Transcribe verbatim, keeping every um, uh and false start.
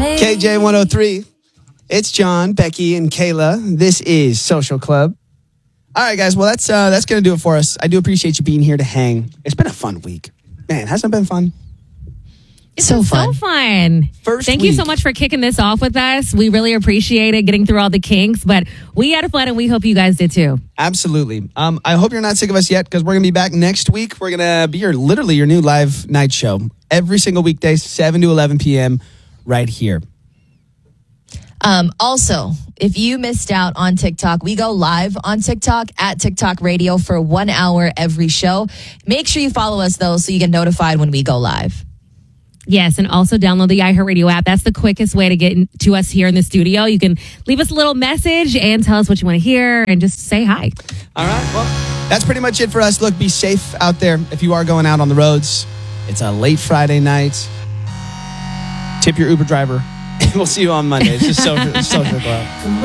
K J one oh three. It's John, Becky, and Kayla. This is Social Club. All right, guys. Well, that's uh, that's going to do it for us. I do appreciate you being here to hang. It's been a fun week. Man, hasn't it been fun? It's so fun. So fun. First Thank week. you so much for kicking this off with us. We really appreciate it, getting through all the kinks, but we had fun and we hope you guys did too. Absolutely. Um, I hope you're not sick of us yet because we're going to be back next week. We're going to be your literally your new live night show every single weekday, seven to eleven p.m. right here. Um, also, if you missed out on TikTok, we go live on TikTok at TikTok Radio for one hour every show. Make sure you follow us, though, so you get notified when we go live. Yes, and also download the iHeartRadio app. That's the quickest way to get in, to us here in the studio. You can leave us a little message and tell us what you want to hear and just say hi. All right, well, that's pretty much it for us. Look, be safe out there if you are going out on the roads. It's a late Friday night. Tip your Uber driver. We'll see you on Monday. It's just Social, social Club.